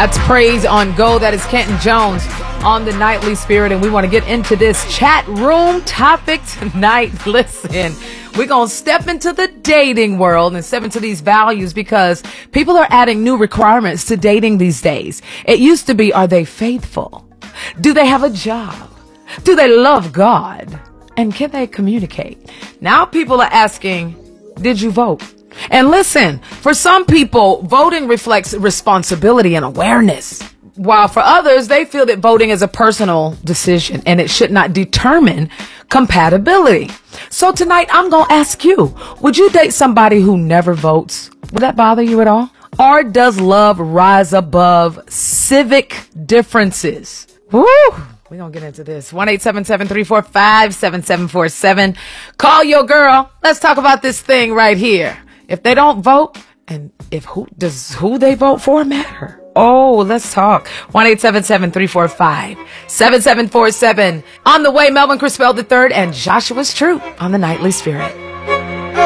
That's Praise on Go. That is Kenton Jones on the Nightly Spirit. And we want to get into this chat room topic tonight. Listen, we're going to step into the dating world and step into these values because people are adding new requirements to dating these days. It used to be, are they faithful? Do they have a job? Do they love God? And can they communicate? Now people are asking, did you vote? And listen, for some people, voting reflects responsibility and awareness. While for others, they feel that voting is a personal decision and it should not determine compatibility. So tonight, I'm going to ask you, would you date somebody who never votes? Would that bother you at all? Or does love rise above civic differences? Woo! We're going to get into this. 1-877-345-7747. Call your girl. Let's talk about this thing right here. If they don't vote, and if who they vote for matter? Oh, let's talk. 1-877-345-7747. On the way, Melvin Crispell III and Joshua's Troop on the Nightly Spirit.